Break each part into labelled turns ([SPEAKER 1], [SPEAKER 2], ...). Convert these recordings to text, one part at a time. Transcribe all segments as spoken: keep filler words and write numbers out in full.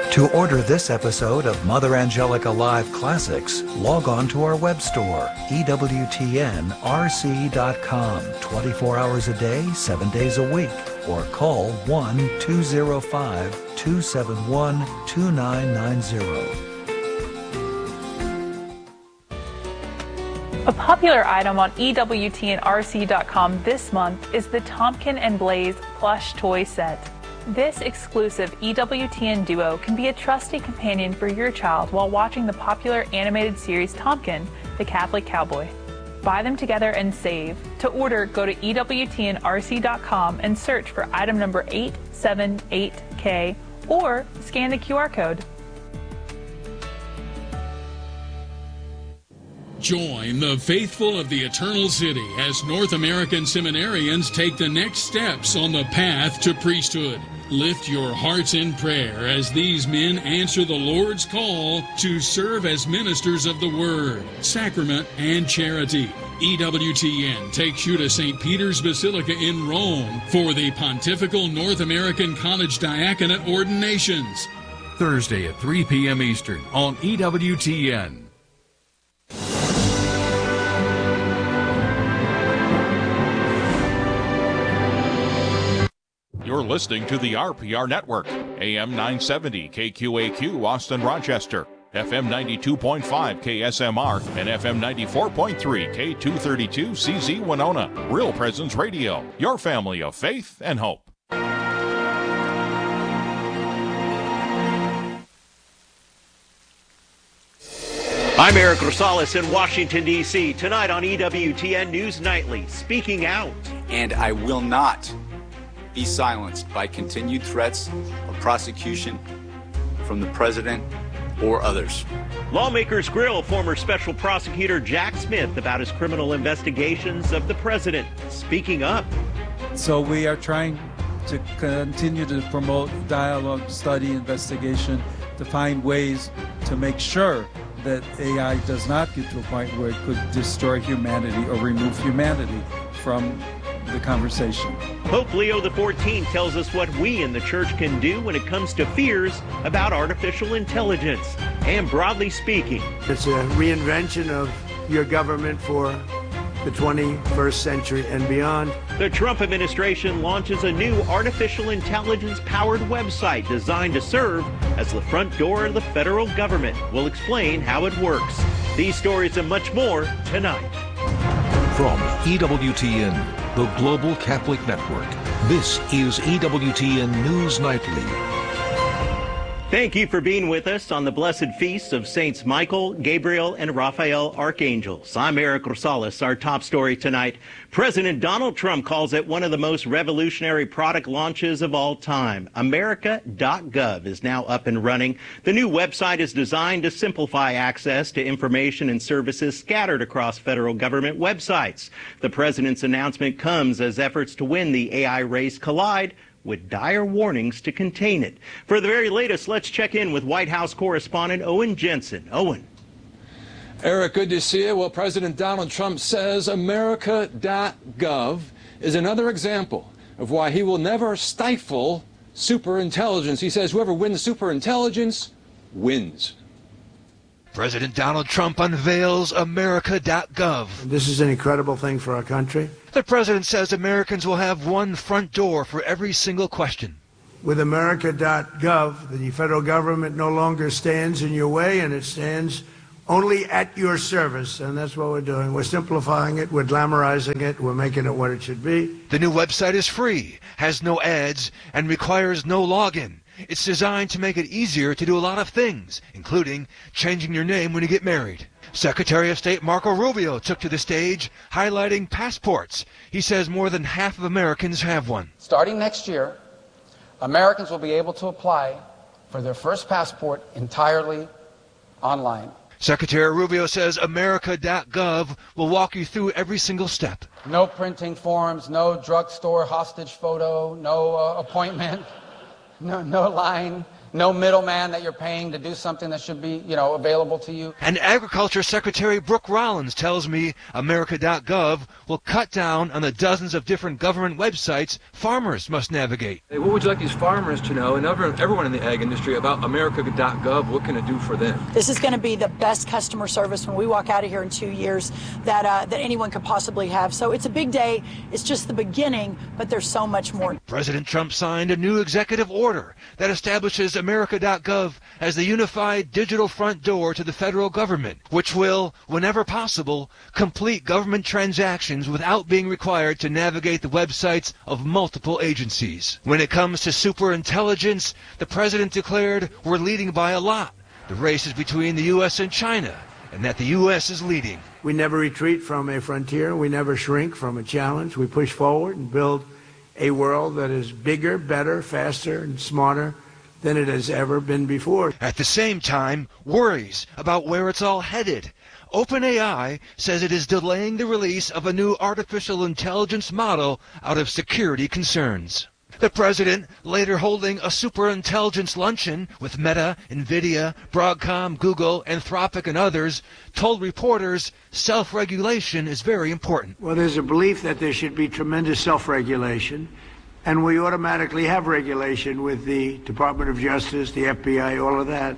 [SPEAKER 1] To order this episode of Mother Angelica Live Classics, log on to our web store, E W T N R C dot com, twenty-four hours a day, seven days a week, or call one two zero five, two seven one, two nine nine zero.
[SPEAKER 2] A popular item on E W T N R C dot com this month is the Tompkin and Blaze plush toy set. This exclusive E W T N duo can be a trusty companion for your child while watching the popular animated series Tompkin, the Catholic Cowboy. Buy them together and save. To order, go to E W T N R C dot com and search for item number eight seven eight K or scan the Q R code.
[SPEAKER 3] Join the faithful of the Eternal City as North American seminarians take the next steps on the path to priesthood. Lift your hearts in prayer as these men answer the Lord's call to serve as ministers of the Word, Sacrament, and Charity. E W T N takes you to Saint Peter's Basilica in Rome for the Pontifical North American College Diaconate Ordinations. Thursday at three p.m. Eastern on E W T N.
[SPEAKER 4] You're listening to the R P R Network, A M nine seventy K Q A Q, Austin, Rochester, F M ninety-two point five K S M R, and F M ninety-four point three K two thirty-two C Z Winona. Real Presence Radio, your family of faith and hope.
[SPEAKER 5] I'm Eric Rosales in Washington, D C Tonight on E W T N News Nightly, speaking out.
[SPEAKER 6] And I will not be silenced by continued threats of prosecution from the president or others.
[SPEAKER 5] Lawmakers grill former special prosecutor Jack Smith about his criminal investigations of the president, speaking up.
[SPEAKER 7] So we are trying to continue to promote dialogue, study, investigation, to find ways to make sure that A I does not get to a point where it could destroy humanity or remove humanity from the conversation.
[SPEAKER 5] Pope Leo the fourteenth tells us what we in the church can do when it comes to fears about artificial intelligence. And broadly speaking,
[SPEAKER 8] it's a reinvention of your government for the twenty-first century and beyond.
[SPEAKER 5] The Trump administration launches a new artificial intelligence-powered website designed to serve as the front door of the federal government. We'll explain how it works. These stories and much more tonight.
[SPEAKER 9] From E W T N, the Global Catholic Network, this is E W T N News Nightly.
[SPEAKER 5] Thank you for being with us on the blessed feasts of Saints Michael, Gabriel, and Raphael Archangels. I'm Eric Rosales. Our top story tonight. President Donald Trump calls it one of the most revolutionary product launches of all time. America dot gov is now up and running. The new website is designed to simplify access to information and services scattered across federal government websites. The president's announcement comes as efforts to win the A I race collide with dire warnings to contain it. For the very latest, let's check in with White House correspondent Owen Jensen. Owen.
[SPEAKER 10] Eric, good to see you. Well, President Donald Trump says America dot gov is another example of why he will never stifle superintelligence. He says whoever wins superintelligence wins.
[SPEAKER 9] President Donald Trump unveils America dot gov.
[SPEAKER 8] This is an incredible thing for our country.
[SPEAKER 9] The president says Americans will have one front door for every single question.
[SPEAKER 8] With America dot gov, the federal government no longer stands in your way, and it stands only at your service, and that's what we're doing. We're simplifying it, we're glamorizing it, we're making it what it should be.
[SPEAKER 9] The new website is free, has no ads, and requires no login. It's designed to make it easier to do a lot of things, including changing your name when you get married. Secretary of State Marco Rubio took to the stage, highlighting passports. He says more than half of Americans have one.
[SPEAKER 11] Starting next year, Americans will be able to apply for their first passport entirely online.
[SPEAKER 9] Secretary Rubio says America dot gov will walk you through every single step.
[SPEAKER 11] No printing forms, no drugstore hostage photo, no uh, appointment, no, no line, no middleman that you're paying to do something that should be, you know, available to you.
[SPEAKER 9] And Agriculture Secretary Brooke Rollins tells me America dot gov will cut down on the dozens of different government websites farmers must navigate.
[SPEAKER 10] Hey, what would you like these farmers to know, and everyone in the ag industry, about America dot gov? What can it do for them?
[SPEAKER 12] This is going to be the best customer service when we walk out of here in two years that uh, that anyone could possibly have. So it's a big day. It's just the beginning, but there's so much more.
[SPEAKER 9] President Trump signed a new executive order that establishes America dot gov as the unified digital front door to the federal government, which will, whenever possible, complete government transactions without being required to navigate the websites of multiple agencies. When it comes to superintelligence, the president declared we're leading by a lot. The race is between the U S and China, and that the U S is leading.
[SPEAKER 8] We never retreat from a frontier. We never shrink from a challenge. We push forward and build a world that is bigger, better, faster, and smarter than it has ever been before.
[SPEAKER 9] At the same time, worries about where it's all headed. OpenAI says it is delaying the release of a new artificial intelligence model out of security concerns. The president, later holding a superintelligence luncheon with Meta, NVIDIA, Broadcom, Google, Anthropic, and others, told reporters self-regulation is very important.
[SPEAKER 8] Well, there's a belief that there should be tremendous self-regulation, and we automatically have regulation with the Department of Justice, the F B I, all of that.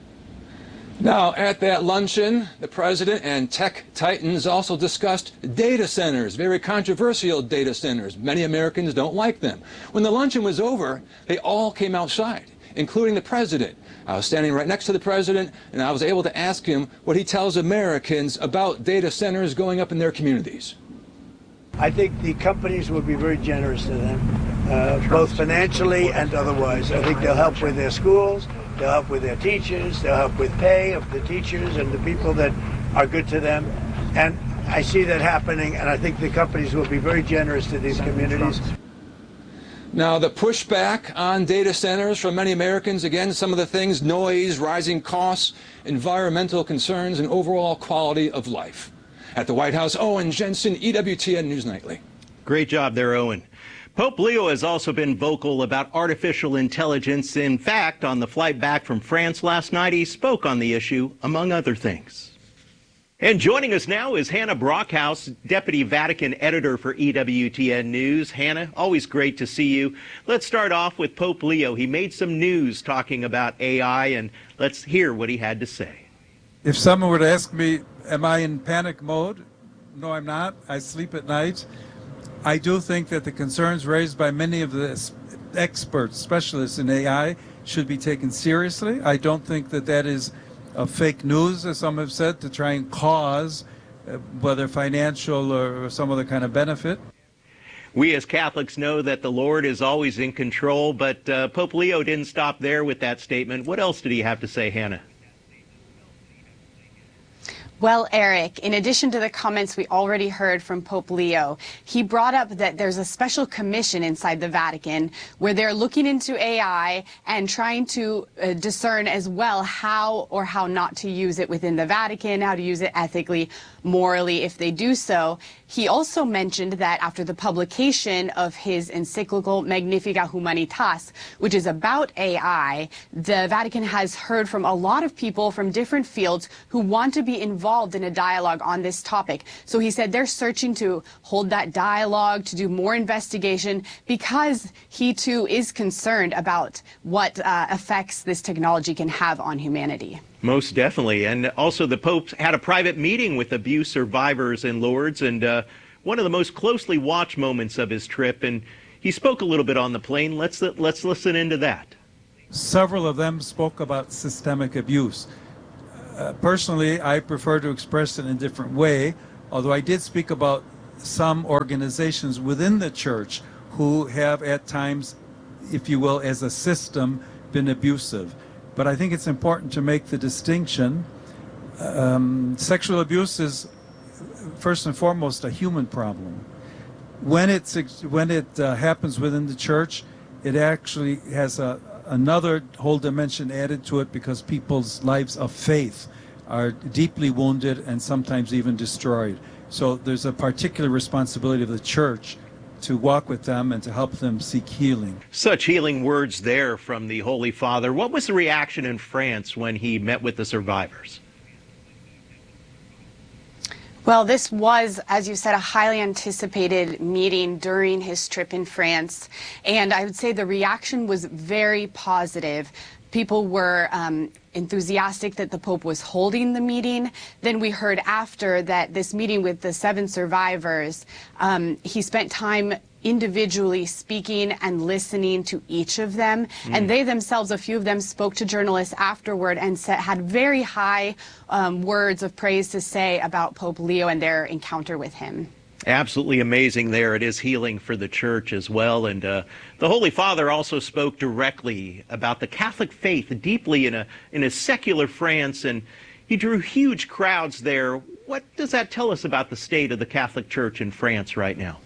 [SPEAKER 10] Now, at that luncheon, the president and tech titans also discussed data centers, very controversial data centers. Many Americans don't like them. When the luncheon was over, they all came outside, including the president. I was standing right next to the president, and I was able to ask him what he tells Americans about data centers going up in their communities.
[SPEAKER 8] I think the companies will be very generous to them, uh, both financially and otherwise. I think they'll help with their schools. They'll help with their teachers. They'll help with pay of the teachers and the people that are good to them. And I see that happening, and I think the companies will be very generous to these communities.
[SPEAKER 10] Now, the pushback on data centers from many Americans, again, some of the things, noise, rising costs, environmental concerns, and overall quality of life. At the White House, Owen Jensen, E W T N News Nightly.
[SPEAKER 5] Great job there, Owen. Pope Leo has also been vocal about artificial intelligence. In fact, on the flight back from France last night, he spoke on the issue, among other things. And joining us now is Hannah Brockhouse, Deputy Vatican Editor for E W T N News. Hannah, always great to see you. Let's start off with Pope Leo. He made some news talking about A I, and let's hear what he had to say.
[SPEAKER 7] If someone were to ask me, am I in panic mode? No, I'm not. I sleep at night. I do think that the concerns raised by many of the experts, specialists in A I, should be taken seriously. I don't think that that is uh, fake news, as some have said, to try and cause, uh, whether financial or some other kind of benefit.
[SPEAKER 5] We as Catholics know that the Lord is always in control, but uh, Pope Leo didn't stop there with that statement. What else did he have to say, Hannah?
[SPEAKER 13] Well, Eric, in addition to the comments we already heard from Pope Leo, he brought up that there's a special commission inside the Vatican where they're looking into A I and trying to uh, discern as well how or how not to use it within the Vatican, how to use it ethically, morally, if they do so. He also mentioned that after the publication of his encyclical Magnificat Humanitas, which is about A I, the Vatican has heard from a lot of people from different fields who want to be involved in a dialogue on this topic. So he said they're searching to hold that dialogue, to do more investigation, because he too is concerned about what uh, effects this technology can have on humanity.
[SPEAKER 5] Most definitely. And also the Pope had a private meeting with abuse survivors in Lourdes, and uh, one of the most closely watched moments of his trip. And he spoke a little bit on the plane. Let's, let's listen into that.
[SPEAKER 7] Several of them spoke about systemic abuse. Uh, personally, I prefer to express it in a different way, although I did speak about some organizations within the church who have at times, if you will, as a system, been abusive. But I think it's important to make the distinction. Um, sexual abuse is, first and foremost, a human problem. When, it's, when it uh, happens within the church, it actually has a, another whole dimension added to it, because people's lives of faith are deeply wounded and sometimes even destroyed. So there's a particular responsibility of the church to walk with them and to help them seek healing.
[SPEAKER 5] Such healing words there from the Holy Father. What was the reaction in France when he met with the survivors?
[SPEAKER 13] Well, this was, as you said, a highly anticipated meeting during his trip in France. And I would say the reaction was very positive. People were um, enthusiastic that the Pope was holding the meeting. Then we heard after that this meeting with the seven survivors, um, he spent time individually speaking and listening to each of them. Mm. And they themselves, a few of them spoke to journalists afterward and said, had very high um, words of praise to say about Pope Leo and their encounter with him.
[SPEAKER 5] Absolutely amazing there. It is healing for the church as well. And uh, the Holy Father also spoke directly about the Catholic faith deeply in a, in a secular France, and he drew huge crowds there. What does that tell us about the state of the Catholic Church in France right now?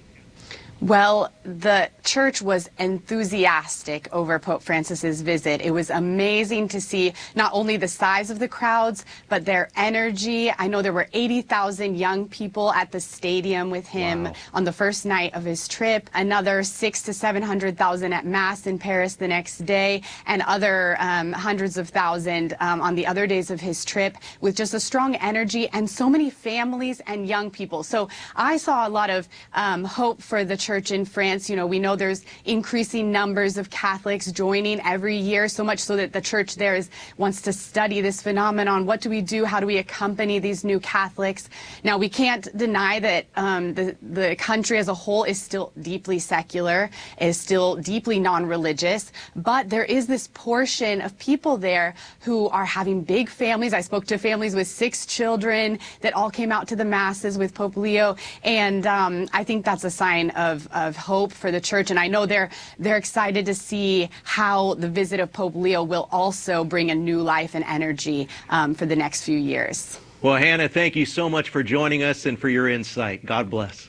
[SPEAKER 13] Well, the church was enthusiastic over Pope Francis's visit. It was amazing to see not only the size of the crowds, but their energy. I know there were eighty thousand young people at the stadium with him wow. on the first night of his trip, another six to seven hundred thousand at Mass in Paris the next day, and other um, hundreds of thousands um, on the other days of his trip, with just a strong energy and so many families and young people. So I saw a lot of um, hope for the church in France. You know, we know there's increasing numbers of Catholics joining every year, so much so that the church there is wants to study this phenomenon. What do we do? How do we accompany these new Catholics? Now, we can't deny that um, the, the country as a whole is still deeply secular, is still deeply non-religious, but there is this portion of people there who are having big families. I spoke to families with six children that all came out to the masses with Pope Leo, and um, I think that's a sign of of hope for the church. And I know they're they're excited to see how the visit of Pope Leo will also bring a new life and energy um, for the next few years.
[SPEAKER 5] Well, Hannah, thank you so much for joining us and for your insight. God bless.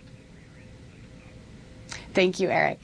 [SPEAKER 13] Thank you, Eric.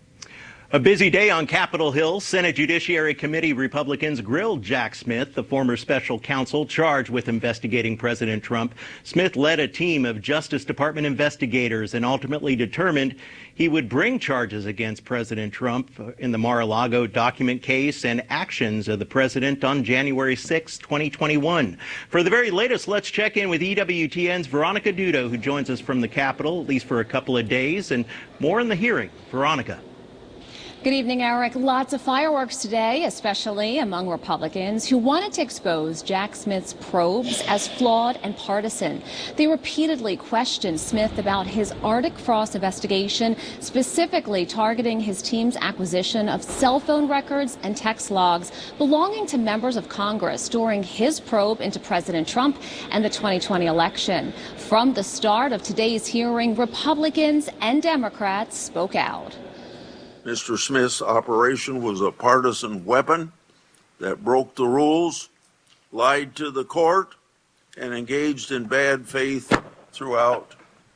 [SPEAKER 5] A busy day on Capitol Hill. Senate Judiciary Committee Republicans grilled Jack Smith, the former special counsel charged with investigating President Trump. Smith led a team of Justice Department investigators and ultimately determined he would bring charges against President Trump in the Mar-a-Lago document case and actions of the president on January sixth, twenty twenty-one. For the very latest, let's check in with E W T N's Veronica Dudo, who joins us from the Capitol, at least for a couple of days, and more in the hearing. Veronica.
[SPEAKER 14] Good evening, Eric. Lots of fireworks today, especially among Republicans who wanted to expose Jack Smith's probes as flawed and partisan. They repeatedly questioned Smith about his Arctic Frost investigation, specifically targeting his team's acquisition of cell phone records and text logs belonging to members of Congress during his probe into President Trump and the twenty twenty election. From the start of today's hearing, Republicans and Democrats spoke out.
[SPEAKER 15] Mister Smith's operation was a partisan weapon that broke the rules, lied to the court, and engaged in bad faith throughout.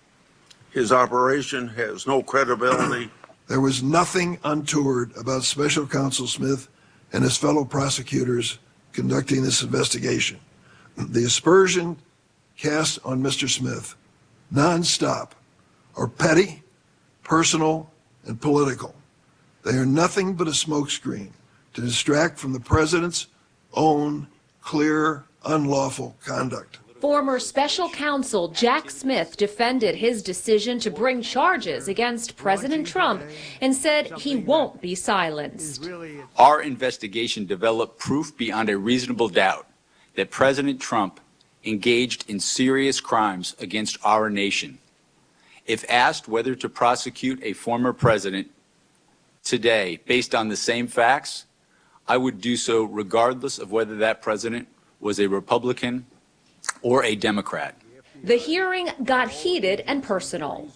[SPEAKER 15] His operation has no credibility.
[SPEAKER 16] There was nothing untoward about Special Counsel Smith and his fellow prosecutors conducting this investigation. The aspersion cast on Mister Smith, nonstop, are petty, personal, and political. They are nothing but a smokescreen to distract from the president's own clear, unlawful conduct.
[SPEAKER 17] Former special counsel Jack Smith defended his decision to bring charges against President Trump and said he won't be silenced.
[SPEAKER 6] Our investigation developed proof beyond a reasonable doubt that President Trump engaged in serious crimes against our nation. If asked whether to prosecute a former president today based on the same facts, I would do so regardless of whether that president was a Republican or a Democrat.
[SPEAKER 17] The hearing got heated and personal.